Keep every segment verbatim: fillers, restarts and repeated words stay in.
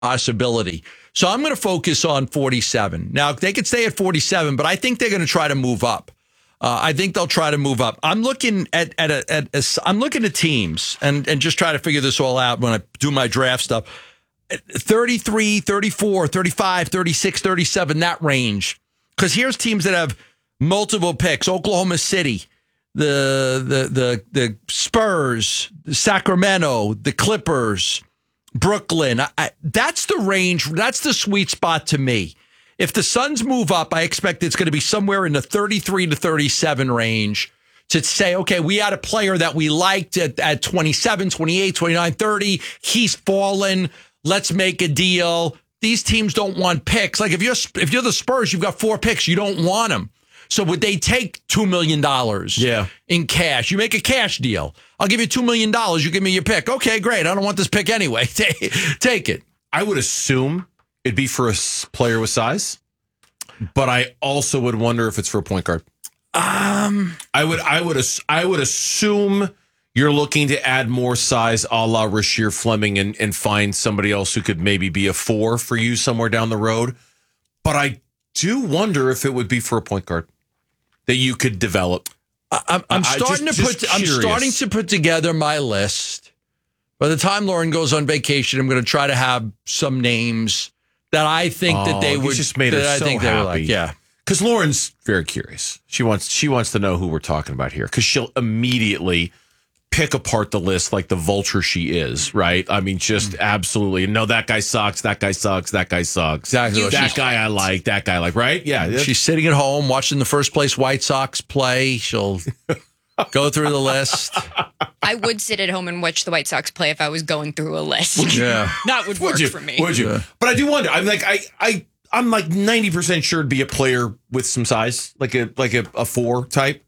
possibility. So I'm going to focus on forty-seven. Now, they could stay at forty-seven, but I think they're going to try to move up. Uh, I think they'll try to move up. I'm looking at at a, at a, I'm looking at teams and, and just try to figure this all out when I do my draft stuff. thirty-three, thirty-four, thirty-five, thirty-six, thirty-seven, that range. Because here's teams that have multiple picks. Oklahoma City, the the the the Spurs, Sacramento, the Clippers, Brooklyn. I, I, that's the range. That's the sweet spot to me. If the Suns move up, I expect it's going to be somewhere in the thirty-three to thirty-seven range to say, okay, we had a player that we liked at, at twenty-seven, twenty-eight, twenty-nine, thirty. He's fallen. Let's make a deal. These teams don't want picks. Like if you're if you're the Spurs, you've got four picks. You don't want them. So would they take two million dollars yeah. in cash? You make a cash deal. I'll give you two million dollars. You give me your pick. Okay, great. I don't want this pick anyway. Take it. I would assume it'd be for a player with size, but I also would wonder if it's for a point guard. Um, I would, I would, I would assume you're looking to add more size, a la Rasheer Fleming, and, and find somebody else who could maybe be a four for you somewhere down the road. But I do wonder if it would be for a point guard that you could develop. I, I'm, I'm starting just, to just put. curious. I'm starting to put together my list. By the time Lauren goes on vacation, I'm going to try to have some names that I think oh, that they would. Just made her that I so think happy. they were like, yeah. Because Lauren's very curious. She wants she wants to know who we're talking about here. Because she'll immediately pick apart the list like the vulture she is, right? I mean, just absolutely. No, that guy sucks. That guy sucks. That guy sucks. Exactly. That guy I like. That guy I like. Right? Yeah. She's sitting at home watching the first place White Sox play. She'll go through the list. I would sit at home and watch the White Sox play if I was going through a list. Yeah. That would work would you, for me. Would you? Yeah. But I do wonder. I'm like I I I'm like ninety percent sure it'd be a player with some size, like a like a, a four type.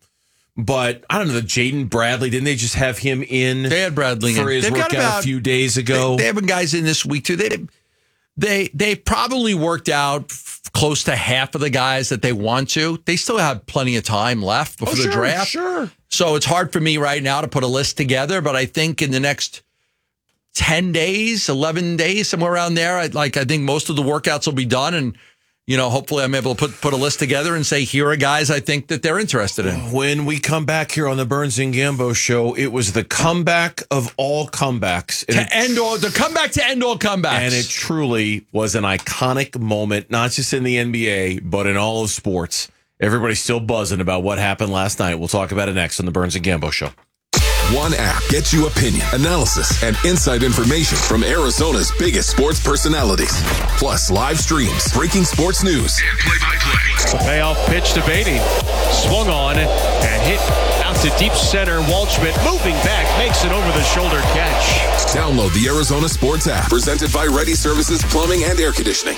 But I don't know, the Jaden Bradley, didn't they just have him in? They had Bradley for in. his They've got workout about- a few days ago. They, they have guys in this week too. They they they probably worked out f- close to half of the guys that they want to. They still have plenty of time left before oh, the sure, draft. Sure. So it's hard for me right now to put a list together, but I think in the next ten days, eleven days, somewhere around there, I like I think most of the workouts will be done, and you know, hopefully I'm able to put put a list together and say, here are guys I think that they're interested in. When we come back here on the Burns and Gambo show, it was the comeback of all comebacks. To end all the comeback to end all comebacks. And it truly was an iconic moment, not just in the N B A, but in all of sports. Everybody's still buzzing about what happened last night. We'll talk about it next on the Burns and Gambo show. One app gets you opinion, analysis, and inside information from Arizona's biggest sports personalities. Plus live streams, breaking sports news, and play-by-play. Payoff pitch to Beatty. Swung on and hit out to deep center. Waldschmidt moving back, makes an over-the-shoulder catch. Download the Arizona Sports app, presented by Ready Services Plumbing and Air Conditioning.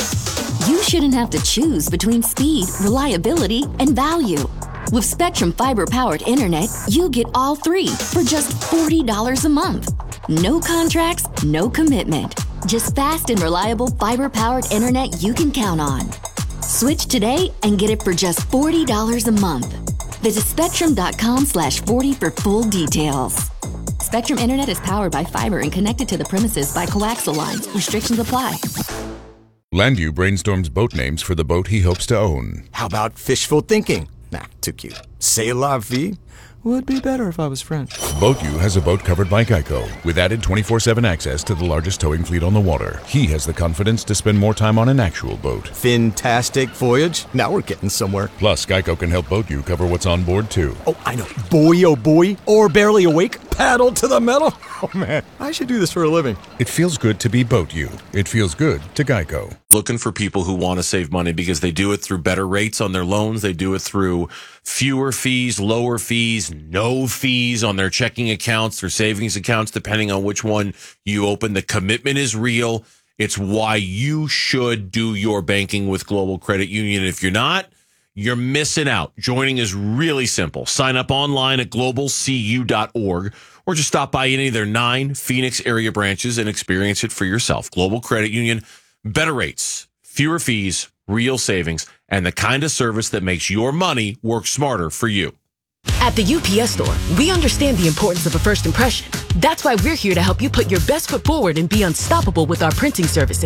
You shouldn't have to choose between speed, reliability, and value. With Spectrum Fiber-powered internet, you get all three for just forty dollars a month. No contracts, no commitment. Just fast and reliable fiber-powered internet you can count on. Switch today and get it for just forty dollars a month. Visit spectrum.com slash 40 for full details. Spectrum Internet is powered by fiber and connected to the premises by coaxial lines. Restrictions apply. Landview brainstorms boat names for the boat he hopes to own. How about fishful thinking? Nah, too cute. C'est la vie? Would be better if I was French. BoatU has a boat covered by Geico, with added twenty-four seven access to the largest towing fleet on the water. He has the confidence to spend more time on an actual boat. Fantastic voyage. Now we're getting somewhere. Plus, Geico can help BoatU cover what's on board, too. Oh, I know. Boy, oh boy. Or barely awake. Paddle to the metal. Oh, man. I should do this for a living. It feels good to be BoatU. It feels good to Geico. Looking for people who want to save money because they do it through better rates on their loans. They do it through fewer fees, lower fees, no fees on their checking accounts, their savings accounts, depending on which one you open. The commitment is real. It's why you should do your banking with Global Credit Union. If you're not, you're missing out. Joining is really simple. Sign up online at global c u dot org or just stop by any of their nine Phoenix area branches and experience it for yourself. Global Credit Union, better rates, fewer fees, real savings, and the kind of service that makes your money work smarter for you. At the U P S Store, we understand the importance of a first impression. That's why we're here to help you put your best foot forward and be unstoppable with our printing services.